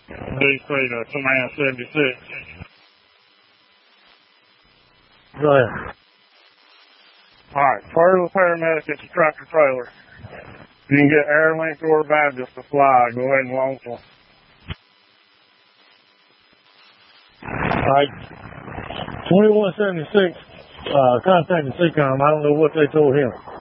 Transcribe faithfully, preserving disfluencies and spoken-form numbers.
D C to Command seventy-six. Go ahead. Alright, further the paramedic at the tractor trailer. You can get Airlink or Baptist to fly. Go ahead and launch them. Alright. twenty-one seventy-six, uh, contacting C COM. I don't know what they told him.